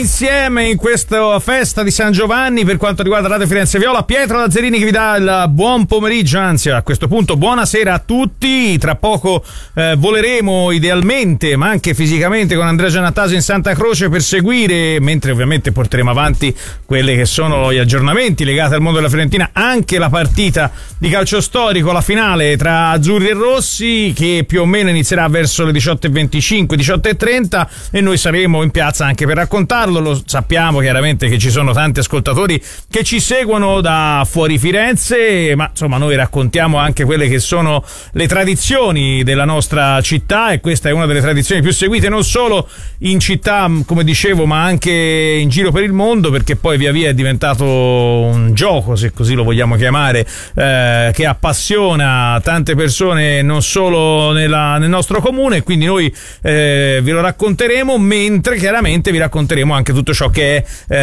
insieme in questa festa di San Giovanni per quanto riguarda Radio Firenze Viola. Pietro Lazzarini che vi dà il buon pomeriggio, anzi a questo punto buonasera a tutti. Tra poco voleremo idealmente ma anche fisicamente con Andrea Giannattasio in Santa Croce per seguire, mentre ovviamente porteremo avanti quelli che sono gli aggiornamenti legati al mondo della Fiorentina, anche la partita di calcio storico, la finale tra azzurri e rossi, che più o meno inizierà verso le 18:25, 18:30, e noi saremo in piazza anche per raccontarlo. Lo sappiamo chiaramente che ci sono tanti ascoltatori che ci seguono da fuori Firenze, ma insomma noi raccontiamo anche quelle che sono le tradizioni della nostra città, e questa è una delle tradizioni più seguite non solo in città, come dicevo, ma anche in giro per il mondo, perché poi via via è diventato un gioco, se così lo vogliamo chiamare, che appassiona tante persone non solo nel nostro comune, quindi noi vi lo racconteremo, mentre chiaramente vi racconteremo anche tutto ciò che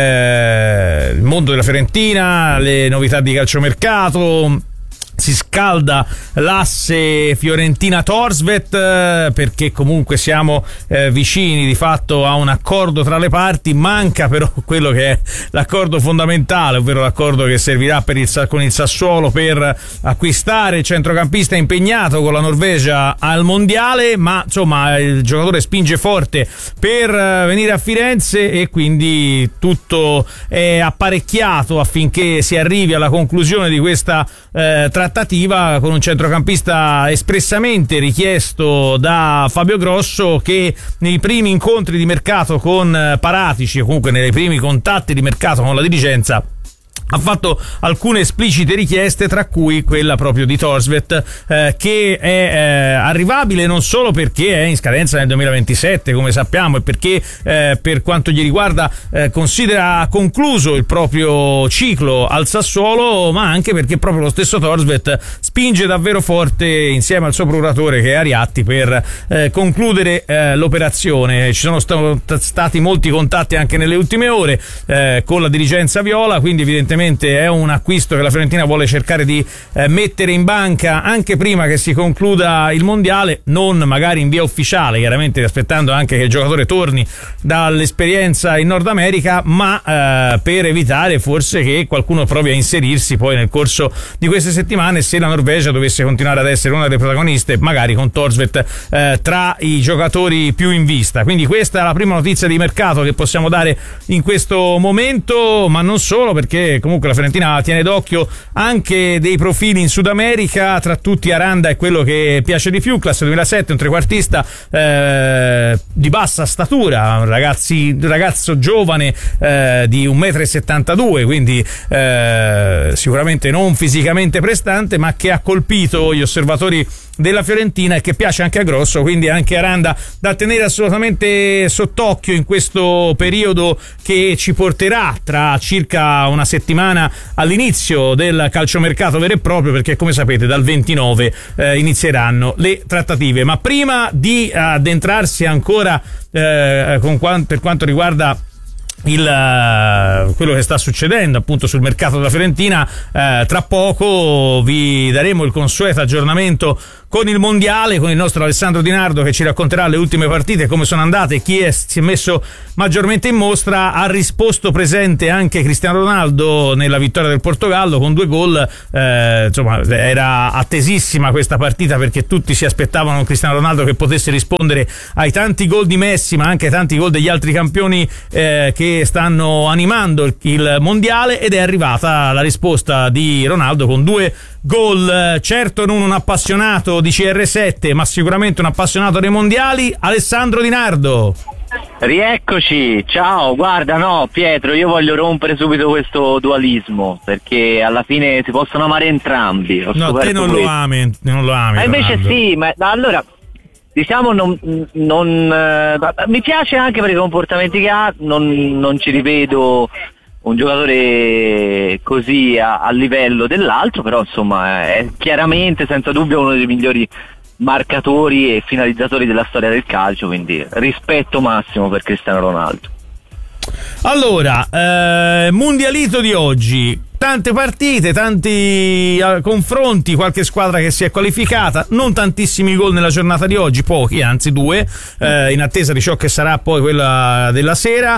è il mondo della Fiorentina, le novità di calciomercato. Si scalda l'asse Fiorentina-Torsvet, perché comunque siamo vicini di fatto a un accordo tra le parti. Manca però quello che è l'accordo fondamentale, ovvero l'accordo che servirà con il Sassuolo per acquistare il centrocampista impegnato con la Norvegia al mondiale, ma insomma il giocatore spinge forte per venire a Firenze e quindi tutto è apparecchiato affinché si arrivi alla conclusione di questa trattativa con un centrocampista espressamente richiesto da Fabio Grosso, che nei primi incontri di mercato con Paratici, o comunque nei primi contatti di mercato con la dirigenza, ha fatto alcune esplicite richieste, tra cui quella proprio di Torsvet, che è arrivabile non solo perché è in scadenza nel 2027, come sappiamo, e perché per quanto gli riguarda considera concluso il proprio ciclo al Sassuolo, ma anche perché proprio lo stesso Torsvet spinge davvero forte insieme al suo procuratore, che è Ariatti, per concludere l'operazione. Ci sono stati molti contatti anche nelle ultime ore con la dirigenza viola, quindi evidentemente è un acquisto che la Fiorentina vuole cercare di mettere in banca anche prima che si concluda il mondiale, non magari in via ufficiale, chiaramente aspettando anche che il giocatore torni dall'esperienza in Nord America, ma per evitare forse che qualcuno provi a inserirsi poi nel corso di queste settimane, se la Norvegia dovesse continuare ad essere una delle protagoniste, magari con Torsvet tra i giocatori più in vista. Quindi questa è la prima notizia di mercato che possiamo dare in questo momento, ma non solo, perché comunque la Fiorentina tiene d'occhio anche dei profili in Sud America, tra tutti Aranda è quello che piace di più, classe 2007, un trequartista di bassa statura, un ragazzo giovane di 1,72 m, quindi sicuramente non fisicamente prestante, ma che ha colpito gli osservatori della Fiorentina e che piace anche a Grosso, quindi anche Aranda da tenere assolutamente sott'occhio in questo periodo che ci porterà tra circa una settimana all'inizio del calciomercato vero e proprio, perché come sapete dal 29 inizieranno le trattative. Ma prima di addentrarsi ancora per quanto riguarda quello che sta succedendo appunto sul mercato della Fiorentina, tra poco vi daremo il consueto aggiornamento con il mondiale, con il nostro Alessandro Di Nardo che ci racconterà le ultime partite, come sono andate, chi si è messo maggiormente in mostra. Ha risposto presente anche Cristiano Ronaldo nella vittoria del Portogallo con 2 gol, insomma era attesissima questa partita perché tutti si aspettavano un Cristiano Ronaldo che potesse rispondere ai tanti gol di Messi, ma anche ai tanti gol degli altri campioni che stanno animando il mondiale, ed è arrivata la risposta di Ronaldo con 2 gol. Certo non un appassionato di CR7, ma sicuramente un appassionato dei mondiali, Alessandro Di Nardo. Rieccoci, ciao. Guarda, no Pietro, io voglio rompere subito questo dualismo, perché alla fine si possono amare entrambi. No, te non lo ami. Ma invece Ronaldo. Sì, ma allora diciamo mi piace anche per i comportamenti che ha, non ci rivedo un giocatore così a livello dell'altro, però insomma è chiaramente senza dubbio uno dei migliori marcatori e finalizzatori della storia del calcio, quindi rispetto massimo per Cristiano Ronaldo. Allora, mondialito di oggi, tante partite, tanti confronti, qualche squadra che si è qualificata, non tantissimi gol nella giornata di oggi, pochi, anzi 2, in attesa di ciò che sarà poi quella della sera.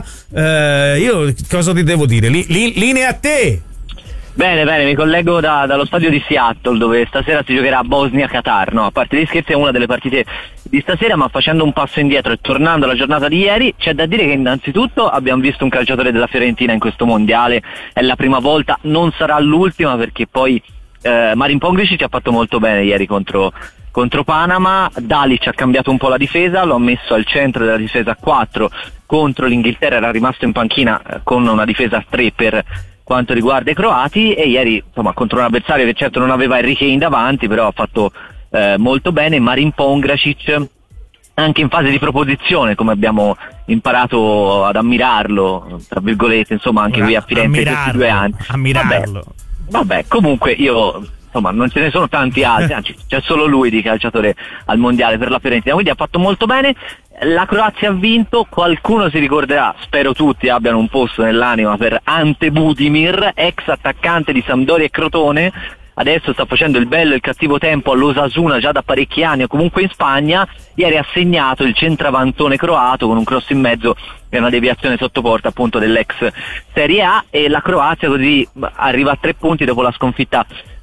Io cosa ti devo dire? Linea a te! Bene, mi collego dallo stadio di Seattle, dove stasera si giocherà Bosnia-Qatar. No, a parte gli scherzi, è una delle partite di stasera, ma facendo un passo indietro e tornando alla giornata di ieri, c'è da dire che innanzitutto abbiamo visto un calciatore della Fiorentina in questo mondiale, è la prima volta, non sarà l'ultima, perché poi Marin Pongricic ci ha fatto molto bene ieri contro Panama. Dalic ha cambiato un po' la difesa, lo ha messo al centro della difesa a 4 contro l'Inghilterra, era rimasto in panchina con una difesa a 3 per quanto riguarda i croati, e ieri insomma contro un avversario che certo non aveva Harry Kane davanti, però ha fatto molto bene. Marin Pongracic anche in fase di proposizione, come abbiamo imparato ad ammirarlo, tra virgolette, insomma anche qui a Firenze in questi 2 anni. Ammirarlo. Vabbè, comunque io insomma non ce ne sono tanti altri, anzi c'è solo lui di calciatore al mondiale per la Fiorentina, quindi ha fatto molto bene. La Croazia ha vinto, qualcuno si ricorderà, spero tutti abbiano un posto nell'anima per Ante Budimir, ex attaccante di Sampdoria e Crotone, adesso sta facendo il bello e il cattivo tempo all'Osasuna già da parecchi anni, o comunque in Spagna. Ieri ha segnato il centravantone croato con un cross in mezzo e una deviazione sotto porta appunto dell'ex Serie A, e la Croazia così arriva a 3 punti dopo la sconfitta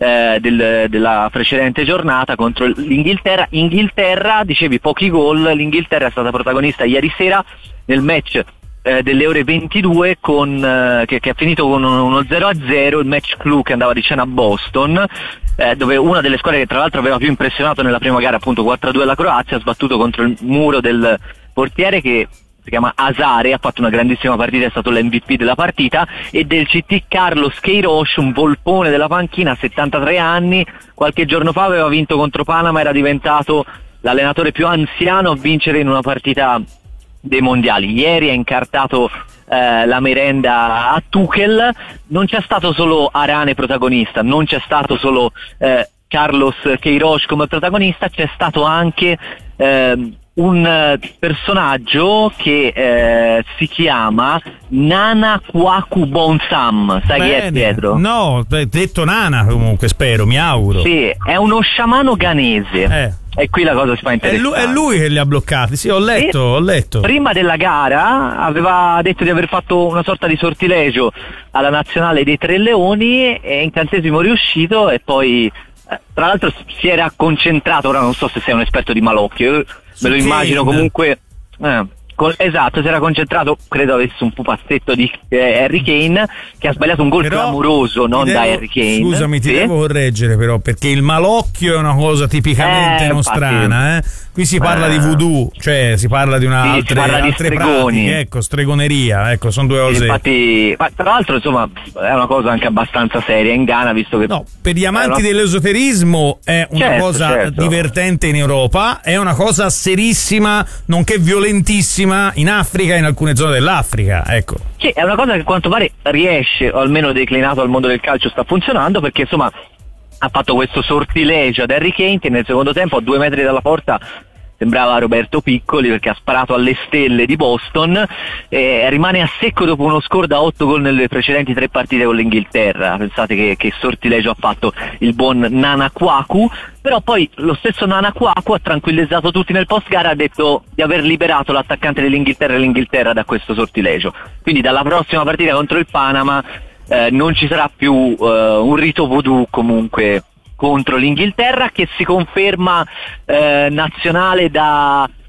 della precedente giornata contro l'Inghilterra. Dicevi pochi gol, l'Inghilterra è stata protagonista ieri sera nel match delle ore 22 che ha finito con uno 0-0, il match clou che andava di cena a Boston, dove una delle squadre che tra l'altro aveva più impressionato nella prima gara, appunto 4-2 la Croazia, ha sbattuto contro il muro del portiere che si chiama Asare, ha fatto una grandissima partita, è stato l'MVP della partita, e del CT Carlos Queiroz, un volpone della panchina a 73 anni, qualche giorno fa aveva vinto contro Panama, era diventato l'allenatore più anziano a vincere in una partita dei mondiali. Ieri ha incartato la merenda a Tuchel. Non c'è stato solo Arane protagonista, non c'è stato solo Carlos Queiroz come protagonista, c'è stato anche un personaggio che si chiama Nana Kwaku Bonsam. Sai chi è, Pietro? No, detto Nana comunque, spero, mi auguro. Sì, è uno sciamano ghanese. E qui la cosa si fa interessante. È lui che li ha bloccati, sì, ho letto. Prima della gara aveva detto di aver fatto una sorta di sortilegio alla nazionale dei Tre Leoni, e incantesimo riuscito, e poi tra l'altro si era concentrato, ora non so se sei un esperto di malocchio, me lo immagino comunque esatto, si era concentrato, credo avesse un pupazzetto di Harry Kane, che ha sbagliato un gol clamoroso, non da Harry Kane. Scusami, ti devo correggere però, perché il malocchio è una cosa tipicamente nostrana, Qui si parla di voodoo, cioè si parla di altre pratiche, ecco, stregoneria, ecco, sono 2 cose. Infatti, tra l'altro insomma è una cosa anche abbastanza seria in Ghana, visto che per gli amanti dell'esoterismo è una cosa divertente in Europa, è una cosa serissima, nonché violentissima in Africa e in alcune zone dell'Africa, ecco. Sì, è una cosa che a quanto pare riesce, o almeno declinato al mondo del calcio sta funzionando, perché insomma ha fatto questo sortilegio ad Harry Kane, che nel secondo tempo a 2 metri dalla porta sembrava Roberto Piccoli, perché ha sparato alle stelle di Boston, e rimane a secco dopo uno score da 8 gol nelle precedenti 3 partite con l'Inghilterra. Pensate che sortilegio ha fatto il buon Nana Kwaku. Però poi lo stesso Nana Kwaku ha tranquillizzato tutti nel post gara, ha detto di aver liberato l'attaccante dell'Inghilterra e l'Inghilterra da questo sortilegio, quindi dalla prossima partita contro il Panama non ci sarà più un rito voodoo comunque contro l'Inghilterra, che si conferma nazionale da